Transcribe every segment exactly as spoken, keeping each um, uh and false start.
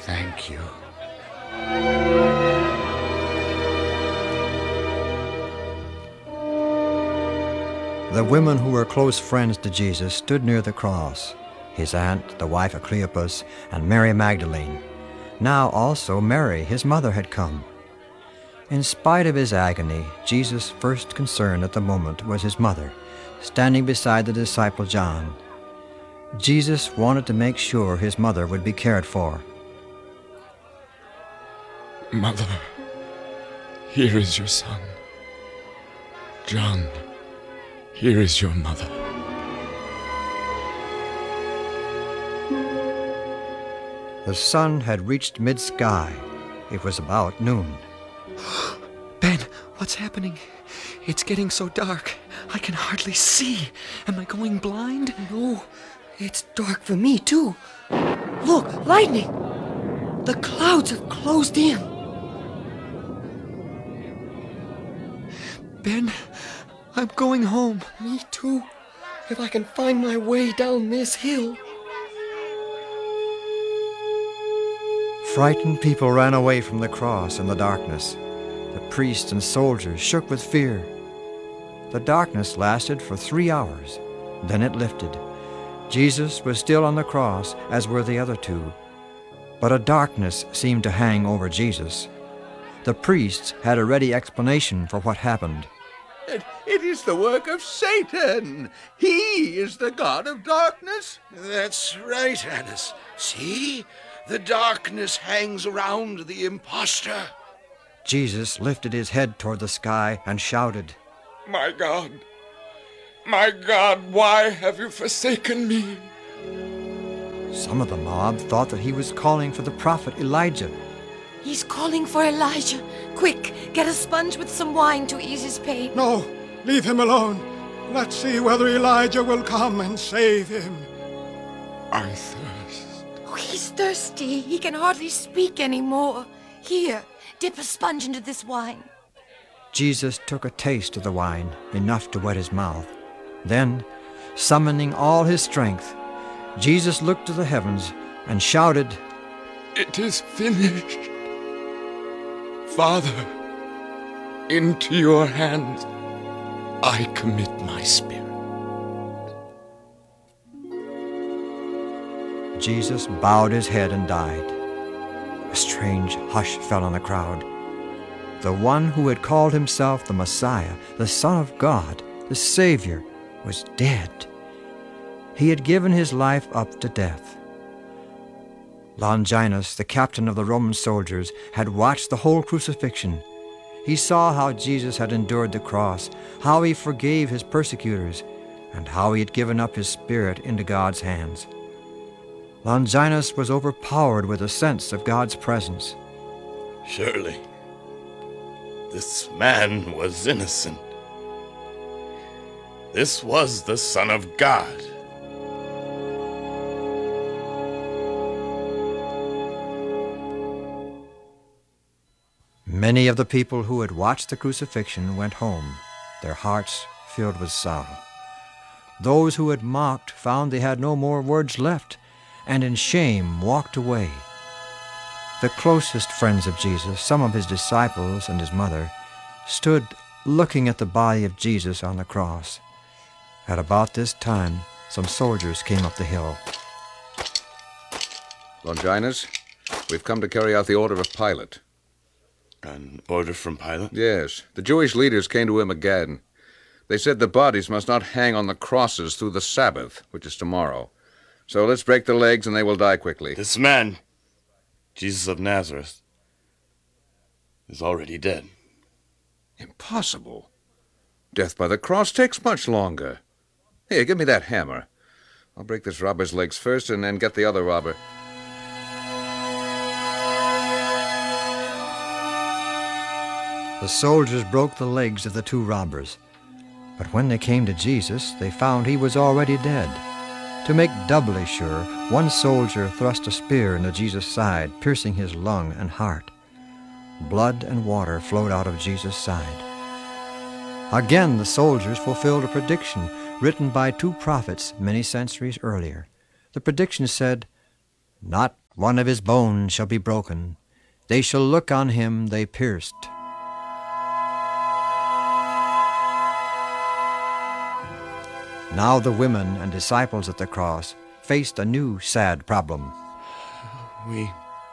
Thank you. The women who were close friends to Jesus stood near the cross, his aunt, the wife of Cleopas, and Mary Magdalene. Now also Mary, his mother, had come. In spite of his agony, Jesus' first concern at the moment was his mother, standing beside the disciple John. Jesus wanted to make sure his mother would be cared for. Mother, here is your son. John, here is your mother. The sun had reached mid-sky. It was about noon. Ben, what's happening? It's getting so dark. I can hardly see. Am I going blind? No, it's dark for me, too. Look, lightning! The clouds have closed in. Ben, I'm going home. Me too, if I can find my way down this hill. Frightened people ran away from the cross in the darkness. The priests and soldiers shook with fear. The darkness lasted for three hours. Then it lifted. Jesus was still on the cross, as were the other two. But a darkness seemed to hang over Jesus. The priests had a ready explanation for what happened. It, it is the work of Satan. He is the god of darkness. That's right, Annas. See? The darkness hangs around the impostor. Jesus lifted his head toward the sky and shouted, My God, my God, why have you forsaken me? Some of the mob thought that he was calling for the prophet Elijah. He's calling for Elijah. Quick, get a sponge with some wine to ease his pain. No, leave him alone. Let's see whether Elijah will come and save him. I thirst. Oh, he's thirsty. He can hardly speak anymore. Here, dip a sponge into this wine. Jesus took a taste of the wine, enough to wet his mouth. Then, summoning all his strength, Jesus looked to the heavens and shouted, It is finished. Father, into your hands I commit my spirit. Jesus bowed his head and died. A strange hush fell on the crowd. The one who had called himself the Messiah, the Son of God, the Savior, was dead. He had given his life up to death. Longinus, the captain of the Roman soldiers, had watched the whole crucifixion. He saw how Jesus had endured the cross, how he forgave his persecutors, and how he had given up his spirit into God's hands. Longinus was overpowered with a sense of God's presence. Surely, this man was innocent. This was the Son of God. Many of the people who had watched the crucifixion went home, their hearts filled with sorrow. Those who had mocked found they had no more words left, and in shame walked away. The closest friends of Jesus, some of his disciples and his mother, stood looking at the body of Jesus on the cross. At about this time, some soldiers came up the hill. Longinus, we've come to carry out the order of Pilate. An order from Pilate? Yes. The Jewish leaders came to him again. They said the bodies must not hang on the crosses through the Sabbath, which is tomorrow. So let's break the legs and they will die quickly. This man, Jesus of Nazareth, is already dead. Impossible. Death by the cross takes much longer. Here, give me that hammer. I'll break this robber's legs first and then get the other robber. The soldiers broke the legs of the two robbers. But when they came to Jesus, they found he was already dead. To make doubly sure, one soldier thrust a spear into Jesus' side, piercing his lung and heart. Blood and water flowed out of Jesus' side. Again, the soldiers fulfilled a prediction written by two prophets many centuries earlier. The prediction said, "Not one of his bones shall be broken. They shall look on him they pierced. Now the women and disciples at the cross faced a new sad problem. We...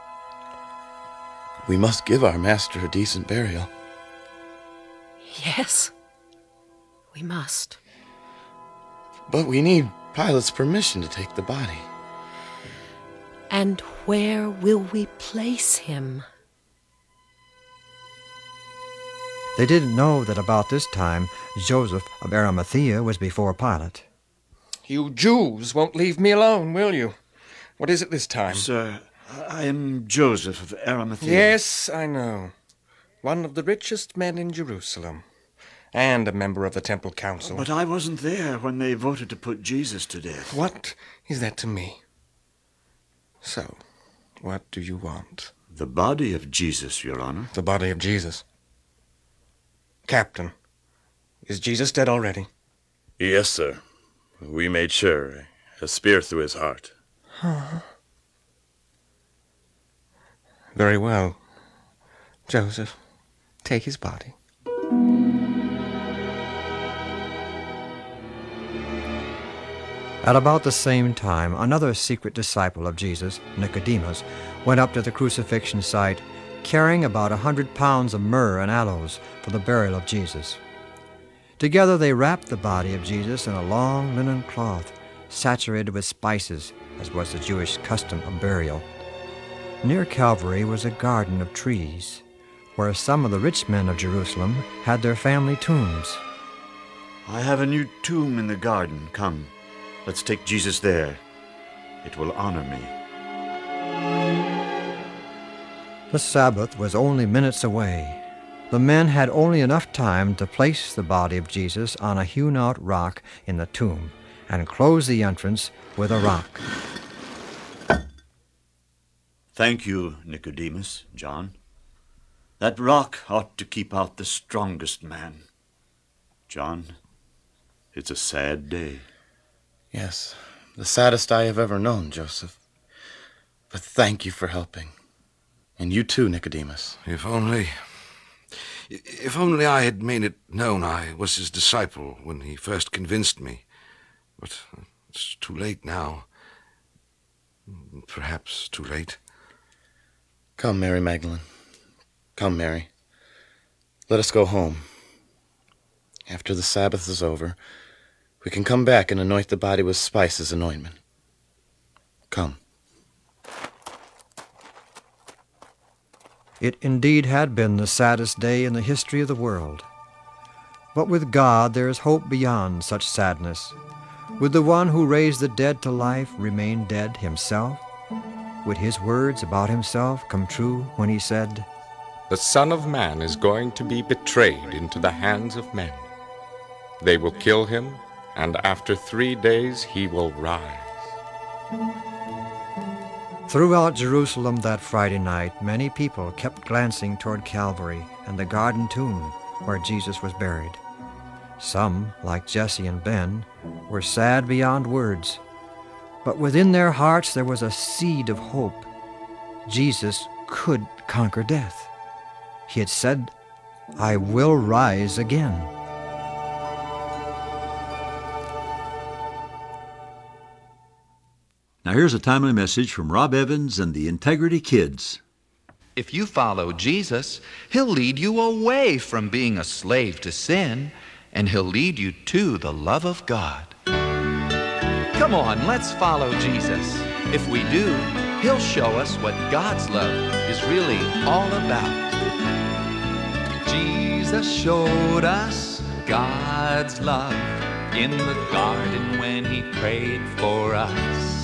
We must give our master a decent burial. Yes, we must. But we need Pilate's permission to take the body. And where will we place him? They didn't know that about this time Joseph of Arimathea was before Pilate. You Jews won't leave me alone, will you? What is it this time? Sir, I am Joseph of Arimathea. Yes, I know. One of the richest men in Jerusalem. And a member of the Temple Council. But I wasn't there when they voted to put Jesus to death. What is that to me? So, what do you want? The body of Jesus, Your Honor. The body of Jesus? Captain, is Jesus dead already? Yes, sir. We made sure. A spear through his heart. Huh. Very well. Joseph, take his body. At about the same time, another secret disciple of Jesus, Nicodemus, went up to the crucifixion site, carrying about a hundred pounds of myrrh and aloes for the burial of Jesus. Together they wrapped the body of Jesus in a long linen cloth, saturated with spices, as was the Jewish custom of burial. Near Calvary was a garden of trees, where some of the rich men of Jerusalem had their family tombs. I have a new tomb in the garden. Come, let's take Jesus there. It will honor me. The Sabbath was only minutes away. The men had only enough time to place the body of Jesus on a hewn-out rock in the tomb and close the entrance with a rock. Thank you, Nicodemus, John. That rock ought to keep out the strongest man. John, it's a sad day. Yes, the saddest I have ever known, Joseph. But thank you for helping. And you too, Nicodemus. If only... If only I had made it known I was his disciple when he first convinced me. But it's too late now. Perhaps too late. Come, Mary Magdalene. Come, Mary. Let us go home. After the Sabbath is over, we can come back and anoint the body with spices and ointment. Come. It indeed had been the saddest day in the history of the world. But with God there is hope beyond such sadness. Would the one who raised the dead to life remain dead himself? Would his words about himself come true when he said, "The Son of Man is going to be betrayed into the hands of men. They will kill him, and after three days he will rise." Throughout Jerusalem that Friday night, many people kept glancing toward Calvary and the garden tomb where Jesus was buried. Some, like Jesse and Ben, were sad beyond words. But within their hearts there was a seed of hope. Jesus could conquer death. He had said, "I will rise again." Now here's a timely message from Rob Evans and the Integrity Kids. If you follow Jesus, he'll lead you away from being a slave to sin, and he'll lead you to the love of God. Come on, let's follow Jesus. If we do, he'll show us what God's love is really all about. Jesus showed us God's love in the garden when he prayed for us.